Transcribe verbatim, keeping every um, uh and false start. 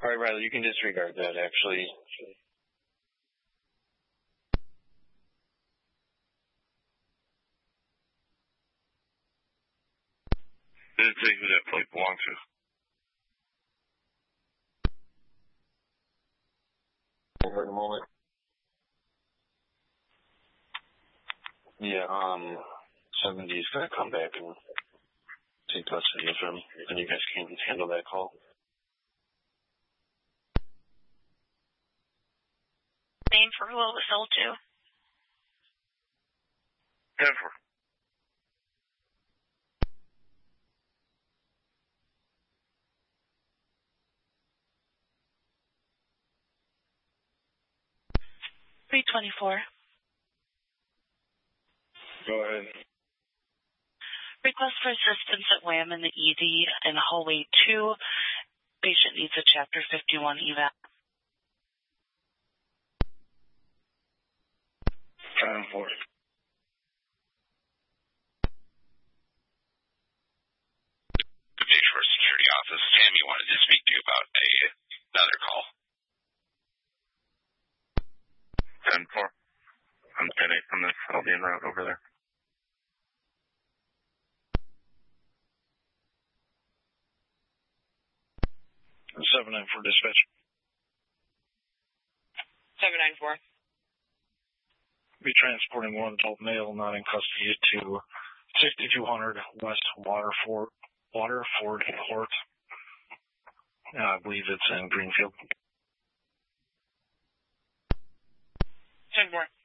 All right, Riley, you can disregard that, actually. Did it say who that plate belongs to? Over in a moment. Yeah, um, seventy's gonna come back and take custody of him, and you guys can handle that call. Name for who it was sold to? Denver. three twenty-four. Go ahead. Request for assistance at W A M in the E D in hallway two. Patient needs a chapter fifty-one eval. Time for it. The Bayshore Security Office. Tammy wanted to speak to you about a, another call. ten four. I'm ten eight from this. I'll be en route over there. seven nine four dispatch. seven nine four. Be transporting one adult male not in custody to sixty-two hundred West Waterford, Waterford Court. Uh, I believe it's in Greenfield. ten four.